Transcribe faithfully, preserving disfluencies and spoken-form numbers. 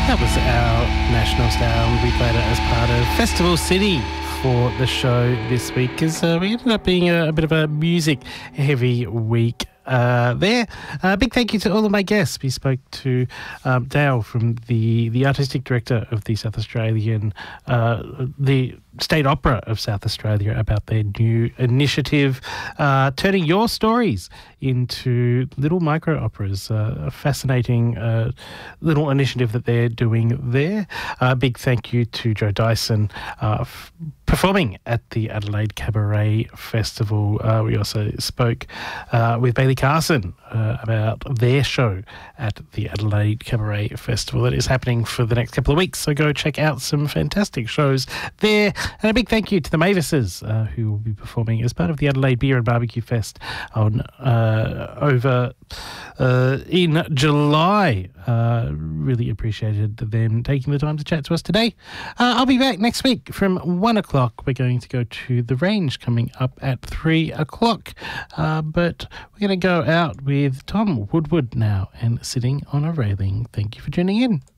That was our national star, and we played it as part of Festival City for the show this week because uh, we ended up being a, a bit of a music-heavy week uh, there. A uh, big thank you to all of my guests. We spoke to um, Dale from the, the artistic director of the South Australian, uh, the State Opera of South Australia, about their new initiative, uh, turning your stories into little micro operas. Uh, a fascinating uh, little initiative that they're doing there. A uh, big thank you to Joe Dyson uh, f- performing at the Adelaide Cabaret Festival. Uh, we also spoke uh, with Bailey Carson uh, about their show at the Adelaide Cabaret Festival that is happening for the next couple of weeks. So go check out some fantastic shows there. And a big thank you to the Mavises uh, who will be performing as part of the Adelaide Beer and Barbecue Fest on uh, over uh, in July. Uh, really appreciated them taking the time to chat to us today. Uh, I'll be back next week from one o'clock. We're going to go to The Range coming up at three o'clock. Uh, but we're going to go out with Tom Woodward now and Sitting on a Railing. Thank you for tuning in.